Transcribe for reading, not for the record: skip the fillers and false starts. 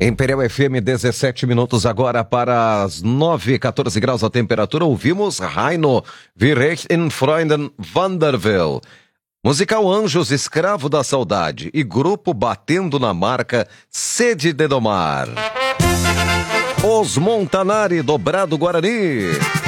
Imperial FM, 17 minutos agora para as 9h14 graus a temperatura. Ouvimos Heino, Wir in Freunden Vanderbilt. Musical Anjos, Escravo da Saudade. E grupo batendo na marca Sede de Domar. Os Montanari, Dobrado Guarani.